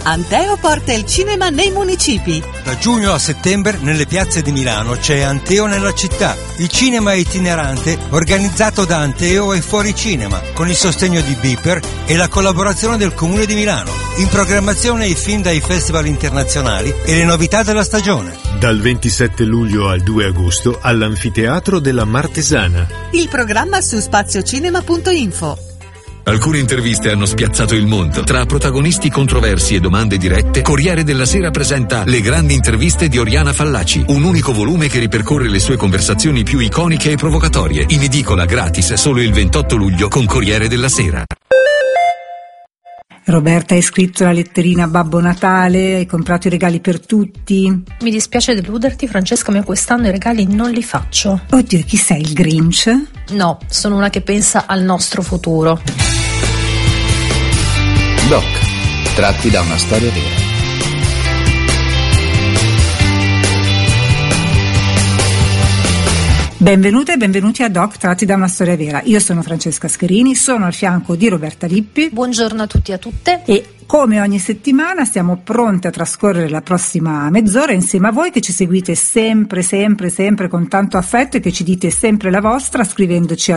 Anteo porta il cinema nei municipi. Da giugno a settembre nelle piazze di Milano c'è Anteo nella città, il cinema itinerante organizzato da Anteo e Fuori Cinema, con il sostegno di Beeper e la collaborazione del Comune di Milano. In programmazione i film dai festival internazionali e le novità della stagione. Dal 27 luglio al 2 agosto all'Anfiteatro della Martesana. Il programma su spaziocinema.info. Alcune interviste hanno spiazzato il mondo. Tra protagonisti controversi e domande dirette, Corriere della Sera presenta Le grandi interviste di Oriana Fallaci, un unico volume che ripercorre le sue conversazioni più iconiche e provocatorie. In edicola gratis solo il 28 luglio con Corriere della Sera. Roberta, hai scritto la letterina a Babbo Natale, hai comprato i regali per tutti. Mi dispiace deluderti, Francesca, ma quest'anno i regali non li faccio. Oddio, chi sei, il Grinch? No, sono una che pensa al nostro futuro. Doc, tratti da una storia vera. Benvenute e benvenuti a Doc, tratti da una storia vera. Io sono Francesca Scherini, sono al fianco di Roberta Lippi. Buongiorno a tutti e a tutte. E come ogni settimana siamo pronte a trascorrere la prossima mezz'ora insieme a voi che ci seguite sempre con tanto affetto e che ci dite sempre la vostra scrivendoci a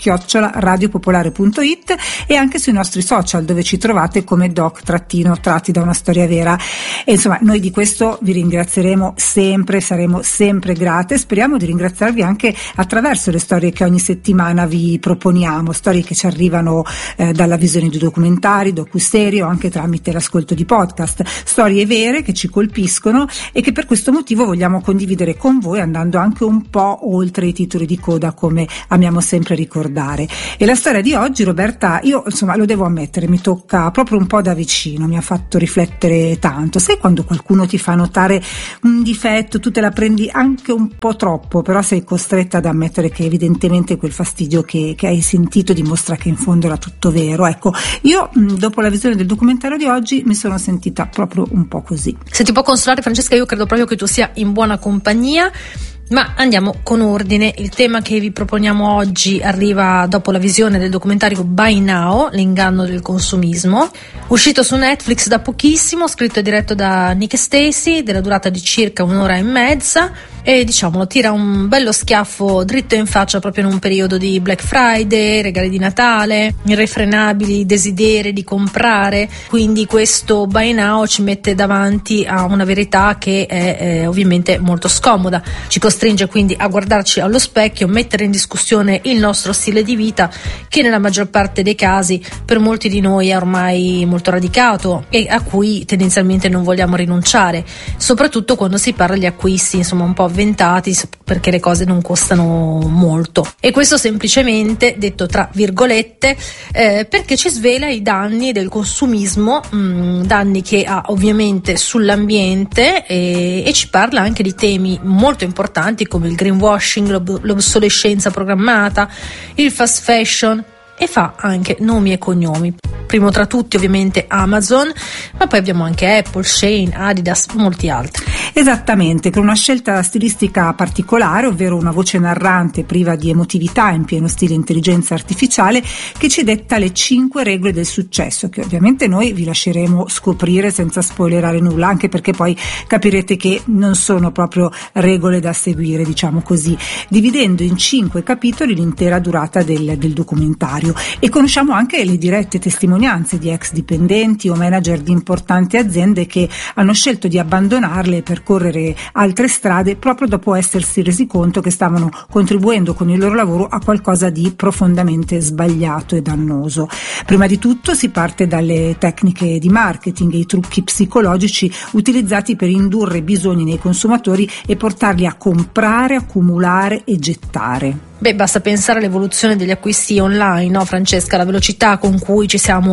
doc@radiopopolare.it e anche sui nostri social dove ci trovate come doc-tratti da una storia vera. E insomma, noi di questo vi ringrazieremo sempre, saremo sempre grate. Speriamo di ringraziarvi anche attraverso le storie che ogni settimana vi proponiamo, storie che ci arrivano dalla visione di documentari, docuserie o anche tramite l'ascolto di podcast, storie vere che ci colpiscono e che per questo motivo vogliamo condividere con voi andando anche un po' oltre i titoli di coda, come amiamo sempre ricordare. E la storia di oggi, Roberta, io insomma lo devo ammettere, mi tocca proprio un po' da vicino, mi ha fatto riflettere tanto. Sai quando qualcuno ti fa notare un difetto, tu te la prendi anche un po' troppo, però sei costretta ad ammettere che evidentemente quel fastidio che hai sentito dimostra che in fondo era tutto vero. Ecco, io dopo la visione del documentario di oggi mi sono sentita proprio un po' così. Se ti può consolare, Francesca, io credo proprio che tu sia in buona compagnia. Ma andiamo con ordine. Il tema che vi proponiamo oggi arriva dopo la visione del documentario Buy Now, l'inganno del consumismo, uscito su Netflix da pochissimo, scritto e diretto da Nick Stacy, della durata di circa 1 ora e mezza, e diciamolo, tira un bello schiaffo dritto in faccia proprio in un periodo di Black Friday, regali di Natale, irrefrenabili desideri di comprare. Quindi questo Buy Now ci mette davanti a una verità che è ovviamente molto scomoda, ci costringe quindi a guardarci allo specchio, mettere in discussione il nostro stile di vita, che nella maggior parte dei casi per molti di noi è ormai molto radicato e a cui tendenzialmente non vogliamo rinunciare, soprattutto quando si parla di acquisti insomma un po' avventati, perché le cose non costano molto. E questo semplicemente detto tra virgolette perché ci svela i danni del consumismo, danni che ha ovviamente sull'ambiente, e ci parla anche di temi molto importanti come il greenwashing, l'obsolescenza programmata, il fast fashion, e fa anche nomi e cognomi. Primo tra tutti ovviamente Amazon, ma poi abbiamo anche Apple, Shein, Adidas, molti altri. Esattamente, con una scelta stilistica particolare, ovvero una voce narrante priva di emotività in pieno stile intelligenza artificiale che ci detta le 5 regole del successo, che ovviamente noi vi lasceremo scoprire senza spoilerare nulla, anche perché poi capirete che non sono proprio regole da seguire, diciamo così, dividendo in 5 capitoli l'intera durata del documentario. E conosciamo anche le dirette testimonianze di ex dipendenti o manager di importanti aziende che hanno scelto di abbandonarle e percorrere altre strade proprio dopo essersi resi conto che stavano contribuendo con il loro lavoro a qualcosa di profondamente sbagliato e dannoso. Prima di tutto si parte dalle tecniche di marketing e i trucchi psicologici utilizzati per indurre bisogni nei consumatori e portarli a comprare, accumulare e gettare. Beh, basta pensare all'evoluzione degli acquisti online, no Francesca? La velocità con cui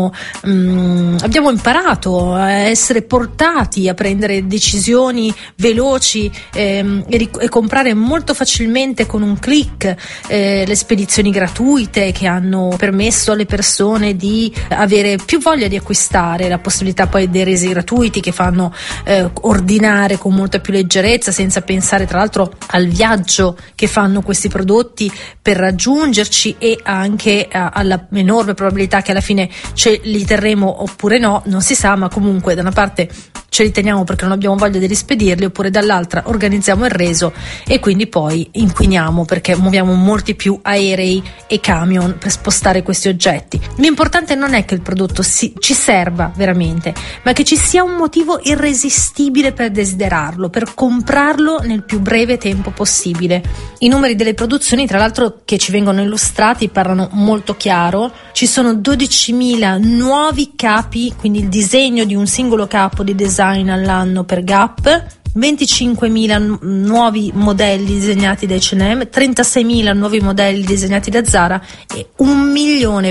abbiamo imparato a essere portati a prendere decisioni veloci e comprare molto facilmente con un click, le spedizioni gratuite che hanno permesso alle persone di avere più voglia di acquistare, la possibilità poi dei resi gratuiti che fanno ordinare con molta più leggerezza, senza pensare tra l'altro al viaggio che fanno questi prodotti per raggiungerci e anche alla enorme probabilità che alla fine ce li terremo oppure no, non si sa, ma comunque da una parte ce li teniamo perché non abbiamo voglia di rispedirli, oppure dall'altra organizziamo il reso e quindi poi inquiniamo perché muoviamo molti più aerei e camion per spostare questi oggetti. L'importante non è che il prodotto ci serva veramente, ma che ci sia un motivo irresistibile per desiderarlo, per comprarlo nel più breve tempo possibile. I numeri delle produzioni, tra l'altro, che ci vengono illustrati parlano molto chiaro. Ci sono 12.000 nuovi capi, quindi il disegno di un singolo capo di design all'anno per Gap, 25.000 nuovi modelli disegnati da H&M, 36.000 nuovi modelli disegnati da Zara e 1,3 milioni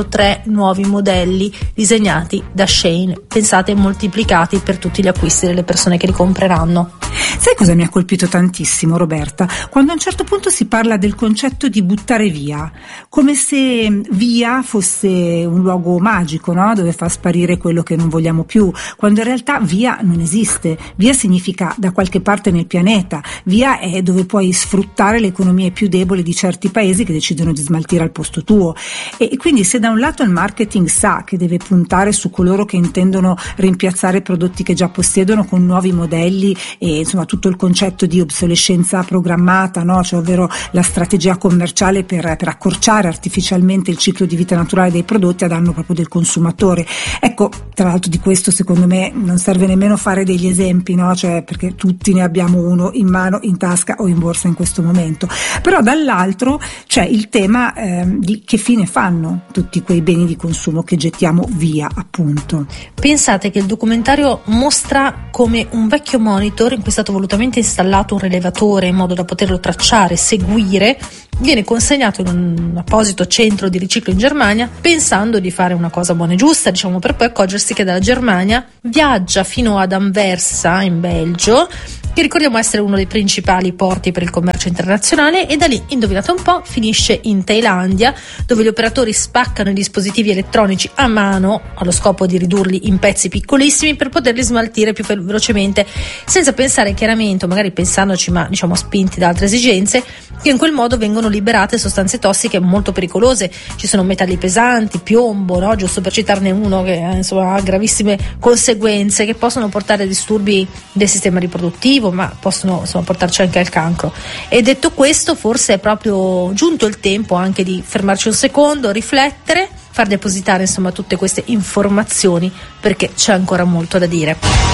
nuovi modelli disegnati da Shein. Pensate, moltiplicati per tutti gli acquisti delle persone che li compreranno. Sai cosa mi ha colpito tantissimo, Roberta? Quando a un certo punto si parla del concetto di buttare via, come se via fosse un luogo magico, no? Dove fa sparire quello che non vogliamo più, quando in realtà via non esiste. Via significa da qualche parte nel pianeta, via è dove puoi sfruttare le economie più deboli di certi paesi che decidono di smaltire al posto tuo. E quindi se da un lato il marketing sa che deve puntare su coloro che intendono rimpiazzare prodotti che già possiedono con nuovi modelli e insomma tutto il concetto di obsolescenza programmata, no? Cioè ovvero la strategia commerciale per accorciare artificialmente il ciclo di vita naturale dei prodotti a danno proprio del consumatore. Ecco, tra l'altro di questo secondo me non serve nemmeno fare degli esempi, no? Cioè perché tutti ne abbiamo uno in mano, in tasca o in borsa in questo momento. Però dall'altro c'è il tema di che fine fanno tutti quei beni di consumo che gettiamo via, appunto. Pensate che il documentario mostra come un vecchio monitor in cui è stato volutamente installato un rilevatore in modo da poterlo tracciare, seguire, viene consegnato in un apposito centro di riciclo in Germania, pensando di fare una cosa buona e giusta, diciamo, per poi accorgersi che dalla Germania viaggia fino ad Anversa in Belgio, che ricordiamo essere uno dei principali porti per il commercio internazionale, e da lì, indovinate un po', finisce in Thailandia, dove gli operatori spaccano i dispositivi elettronici a mano allo scopo di ridurli in pezzi piccolissimi per poterli smaltire più velocemente, senza pensare chiaramente, o magari pensandoci ma diciamo spinti da altre esigenze, che in quel modo vengono liberate sostanze tossiche molto pericolose. Ci sono metalli pesanti, piombo, no? Giusto per citarne uno che insomma ha gravissime conseguenze, che possono portare a disturbi del sistema riproduttivo, ma possono insomma portarci anche al cancro. E detto questo, forse è proprio giunto il tempo anche di fermarci un secondo, riflettere, far depositare insomma tutte queste informazioni, perché c'è ancora molto da dire.